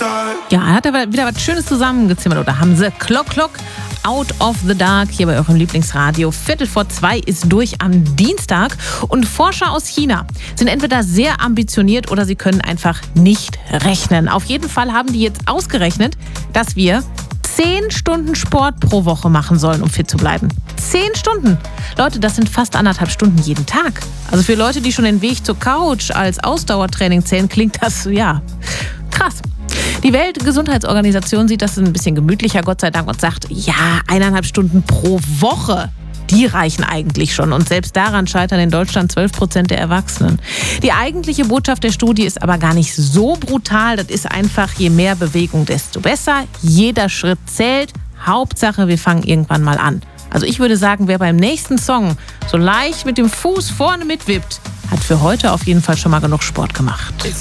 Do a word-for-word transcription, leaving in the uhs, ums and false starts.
Ja, er hat aber wieder was Schönes zusammengezimmert, oder haben sie? Clock Clock, Out of the Dark, hier bei eurem Lieblingsradio. Viertel vor zwei ist durch am Dienstag. Und Forscher aus China sind entweder sehr ambitioniert oder sie können einfach nicht rechnen. Auf jeden Fall haben die jetzt ausgerechnet, dass wir zehn Stunden Sport pro Woche machen sollen, um fit zu bleiben. Zehn Stunden. Leute, das sind fast anderthalb Stunden jeden Tag. Also für Leute, die schon den Weg zur Couch als Ausdauertraining zählen, klingt das, ja, krass. Die Weltgesundheitsorganisation sieht das ein bisschen gemütlicher, Gott sei Dank, und sagt, ja, eineinhalb Stunden pro Woche, die reichen eigentlich schon. Und selbst daran scheitern in Deutschland zwölf Prozent der Erwachsenen. Die eigentliche Botschaft der Studie ist aber gar nicht so brutal. Das ist einfach, je mehr Bewegung, desto besser. Jeder Schritt zählt. Hauptsache, wir fangen irgendwann mal an. Also ich würde sagen, wer beim nächsten Song so leicht mit dem Fuß vorne mitwippt, hat für heute auf jeden Fall schon mal genug Sport gemacht.